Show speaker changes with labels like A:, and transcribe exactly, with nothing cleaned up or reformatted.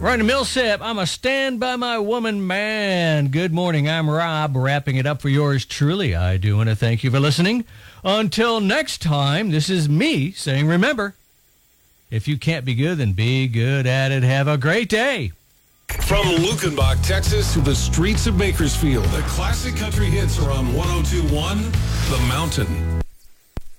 A: Right in Millsap, I'm a stand by my woman man. Good morning, I'm Rob, wrapping it up for yours truly. I do want to thank you for listening. Until next time, this is me saying, remember, if you can't be good, then be good at it. Have a great day.
B: From Lukenbach, Texas, to the streets of Bakersfield, the classic country hits are on one oh two point one The Mountain.